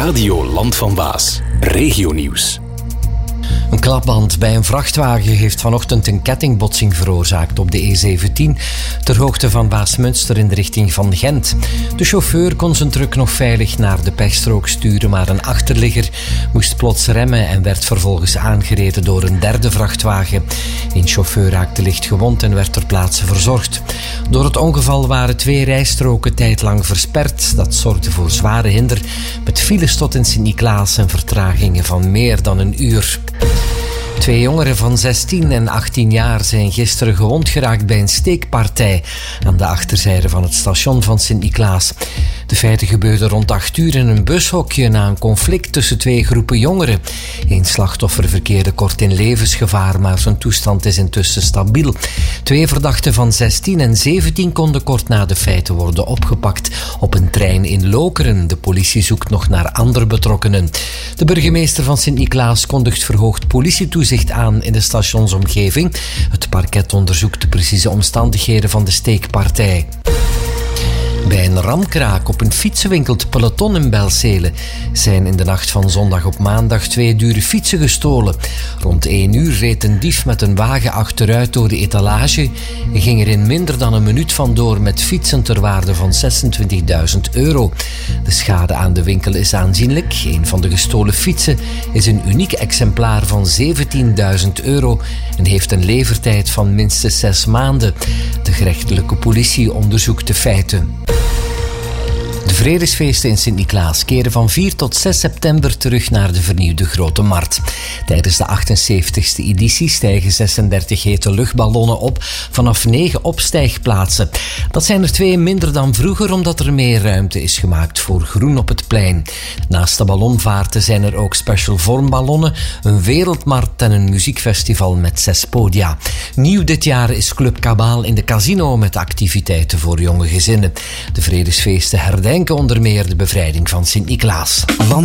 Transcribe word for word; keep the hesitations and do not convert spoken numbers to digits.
Radio Land van Waas. Regionieuws. Een klapband bij een vrachtwagen heeft vanochtend een kettingbotsing veroorzaakt op de E zeventien ter hoogte van Waasmunster in de richting van Gent. De chauffeur kon zijn truck nog veilig naar de pechstrook sturen, maar een achterligger moest plots remmen en werd vervolgens aangereden door een derde vrachtwagen. Een chauffeur raakte licht gewond en werd ter plaatse verzorgd. Door het ongeval waren twee rijstroken tijdlang versperd. Dat zorgde voor zware hinder met files tot in Sint-Niklaas en vertragingen van meer dan een uur. Twee jongeren van zestien en achttien jaar zijn gisteren gewond geraakt bij een steekpartij aan de achterzijde van het station van Sint-Niklaas. De feiten gebeurden rond acht uur in een bushokje na een conflict tussen twee groepen jongeren. Eén slachtoffer verkeerde kort in levensgevaar, maar zijn toestand is intussen stabiel. Twee verdachten van zestien en zeventien konden kort na de feiten worden opgepakt op een trein in Lokeren. De politie zoekt nog naar andere betrokkenen. De burgemeester van Sint-Niklaas kondigt verhoogd politietoezicht aan in de stationsomgeving. Het parket onderzoekt de precieze omstandigheden van de steekpartij. Bij een ramkraak op een fietsenwinkel te Peloton in Belzele zijn in de nacht van zondag op maandag twee dure fietsen gestolen. Rond één uur reed een dief met een wagen achteruit door de etalage en ging er in minder dan een minuut vandoor met fietsen ter waarde van zesentwintigduizend euro. De schade aan de winkel is aanzienlijk. Een van de gestolen fietsen is een uniek exemplaar van zeventienduizend euro en heeft een levertijd van minstens zes maanden. De gerechtelijke politie onderzoekt de feiten. De vredesfeesten in Sint-Niklaas keren van vier tot zes september terug naar de vernieuwde Grote Markt. Tijdens de achtenzeventigste editie stijgen zesendertig hete luchtballonnen op vanaf negen opstijgplaatsen. Dat zijn er twee minder dan vroeger, omdat er meer ruimte is gemaakt voor groen op het plein. Naast de ballonvaarten zijn er ook special vormballonnen, een wereldmarkt en een muziekfestival met zes podia. Nieuw dit jaar is Club Kabaal in de Casino met activiteiten voor jonge gezinnen. De vredesfeesten herdenken onder meer de bevrijding van Sint-Niklaas.